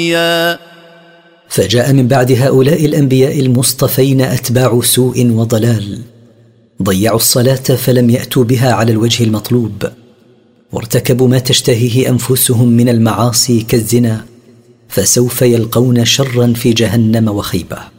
فجاء من بعد هؤلاء الأنبياء المصطفين أتباع سوء وضلال، ضيعوا الصلاة فلم يأتوا بها على الوجه المطلوب، وارتكبوا ما تشتهيه أنفسهم من المعاصي كالزنا، فسوف يلقون شرا في جهنم وخيبة.